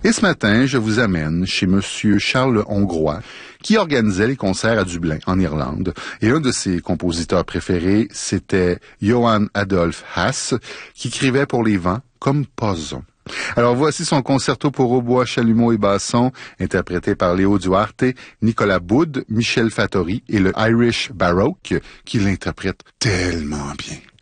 Et ce matin, je vous amène chez Monsieur Charles Hongrois, qui organisait les concerts à Dublin, en Irlande. Et un de ses compositeurs préférés, c'était Johann Adolph Haas, qui écrivait pour les vents comme pas un. Alors voici son concerto pour hautbois, chalumeau et basson, interprété par Léo Duarte, Nicolas Boud, Michel Fattori et le Irish Baroque, qui l'interprètent tellement bien.